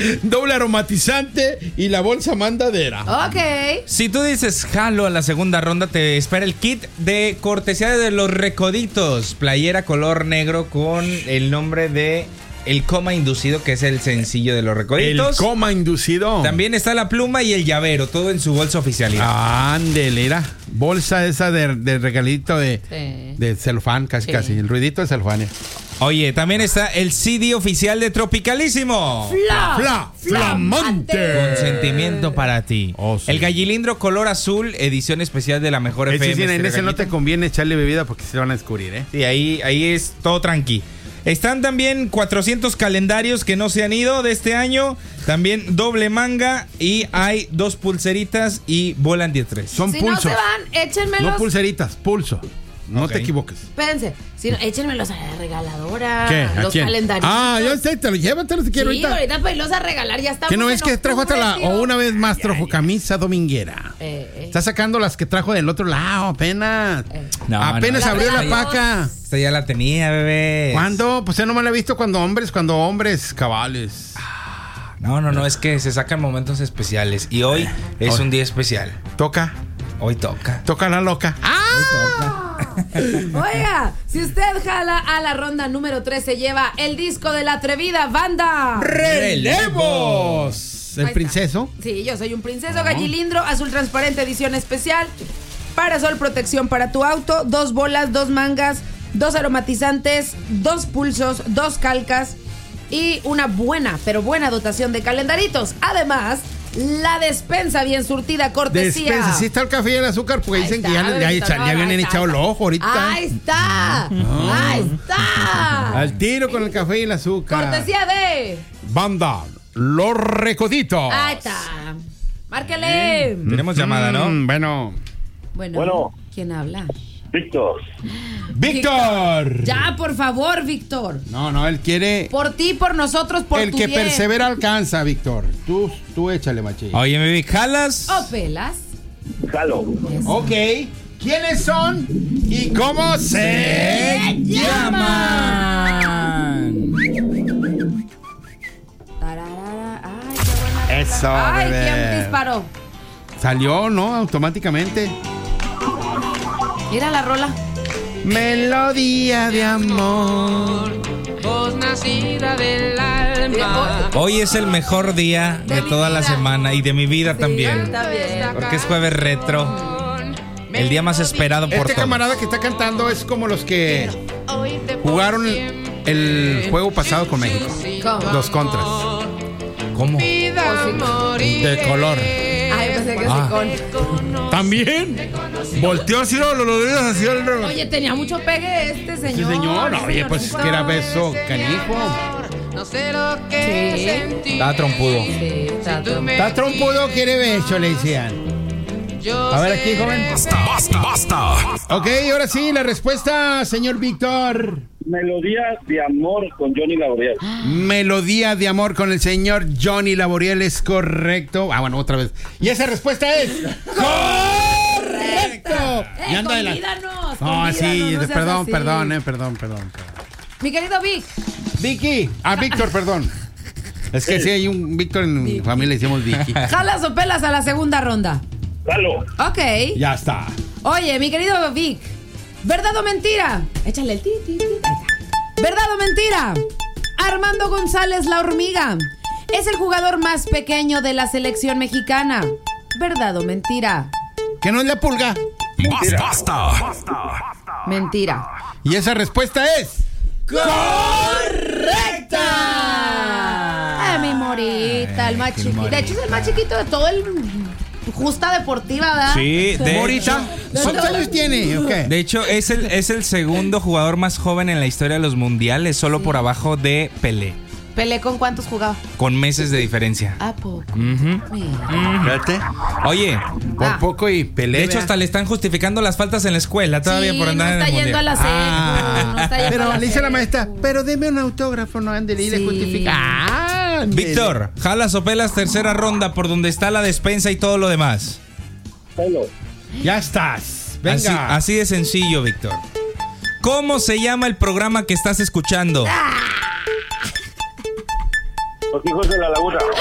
doble aromatizante y la bolsa mandadera. Ok. Si tú dices jalo a la segunda ronda, te espera el kit de cortesía de Los Recoditos. Playera color negro con el nombre de El Coma Inducido, que es el sencillo de Los Recoditos. El coma inducido. También está la pluma y el llavero, todo en su bolsa oficialidad. Ándele, era bolsa esa de regalito de celofán, casi. El ruidito de celofán. Oye, también está el CD oficial de Tropicalísimo. Flamante. Con sentimiento para ti. Oh, sí. El Gallilindro color azul, edición especial de la mejor FM. Sí, en ese Gallito. no te conviene echarle bebida porque se van a descubrir, ¿eh? Sí, ahí es todo tranqui. Están también 400 calendarios que no se han ido de este año. También doble manga. Y hay 2 pulseritas y bola anti-estrés. Son Si pulsos. no se van, échenmelos. No pulseritas, pulso. No Ok. te equivoques. Espérense, si no, échenmelos a la regaladora. ¿Qué? ¿A Los quién? calendarios. Yo sé, llévatelos si quiero Sí, ahorita para irlos a regalar, ya estamos. Que no es en que trajo hasta octubre, tío. o una vez más trajo camisa dominguera. Está sacando las que trajo del otro lado apenas. Apenas no. abrió la Regalamos. paca. Esta ya la tenía, bebé. ¿Cuándo? Pues no me la he visto cuando hombres cabales. No, es que se sacan momentos especiales. Y hoy es un día especial. Toca Hoy toca. la loca. Oiga, si usted jala a la ronda número 3, se lleva el disco de la atrevida banda. ¡Relevos! ¿El Ahí princeso? está. Sí, yo soy un princeso Gallilindro, azul transparente, edición especial. Parasol, protección para tu auto, 2 bolas, 2 mangas, 2 aromatizantes, 2 pulsos, 2 calcas y una buena, pero buena dotación de calendaritos. Además, la despensa bien surtida, cortesía. Despensa, sí está el café y el azúcar, porque Ahí dicen que está, ya bebito, no, habían ahí está, echado el ahí está. ojo ahorita. Ahí está. Ahí está. Al tiro con el café y el azúcar. Cortesía de. Banda, Los Recoditos. Ahí está. Márquele. Tenemos llamada, ¿no? Bueno. Bueno, ¿quién habla? Víctor. ¡Víctor! Ya, por favor, Víctor. No, él quiere. Por ti, por nosotros, por El tu que bien. persevera alcanza, Víctor. Tú échale, machín. Oye, baby, ¿jalas? O pelas. Jalo. Ok. ¿Quiénes son y cómo se llaman? Tararara. Ay, qué buena. Eso, Ay, bebé. ¿quién disparó? Salió, ¿no? Automáticamente. Mira la rola. Melodía de amor. Voz nacida del alma. Hoy es el mejor día de mi toda la vida. semana y de mi vida Sí, también. está bien. Porque es jueves retro. El día más esperado por Este todos. camarada que está cantando es como los que jugaron el juego pasado con México. ¿Cómo? Los contras. ¿Cómo? De color. Ay, pensé que sí con. ¿También? Volteó así, lo dio así. Oye, tenía mucho pegue este señor. Sí, señor. Oye, pues es que era beso canijo. No sé lo que sentí. Estaba trompudo. Sí, está Está trompudo, quiere beso, le decían. A ver aquí, joven. Basta. Ok, ahora sí, la respuesta, señor Víctor. Melodía de amor con Johnny Laboriel. Melodía de amor con el señor Johnny Laboriel es correcto. Bueno, otra vez. Y esa respuesta es correcto. Y anda de la... convídanos, No, sí, no seas perdón, así. perdón. Mi querido Vic. Vicky. Víctor, perdón. Es que sí hay un Víctor en mi familia, decimos Vicky. ¿Jalas o pelas a la segunda ronda? Jalo. Ok. Ya está. Oye, mi querido Vic. ¿Verdad o mentira? Échale el ti. Ahí está. ¿Verdad o mentira? Armando González la hormiga es el jugador más pequeño de la selección mexicana. ¿Verdad o mentira? ¿Que no es la pulga? Basta. Mentira. Y esa respuesta es... ¡Correcta! Mi morita, el más chiquito. De hecho, es el más chiquito de todo el Justa Deportiva, ¿verdad? Sí, de Morita. hecho. ¿Cuántos años tiene? ¿O qué? De hecho, es el segundo jugador más joven en la historia de los mundiales, solo por abajo de Pelé, ¿Pelé con cuántos jugaba? con meses de diferencia. ¿A poco? Ujú. Mira. Espérate. Oye, Por poco y pelea. de hecho hasta le están justificando las faltas en la escuela todavía Sí, por andar no en está el yendo a mundial. la secu, no está yendo a Pero la le dice la secu. maestra, pero deme un autógrafo, no ande y le Sí. justifica. Ándele. Víctor, jalas o pelas tercera ronda por donde está la despensa y todo lo demás. Jalo. Ya estás. Venga. Así de sencillo, Víctor. ¿Cómo se llama el programa que estás escuchando? Los hijos de la laguna.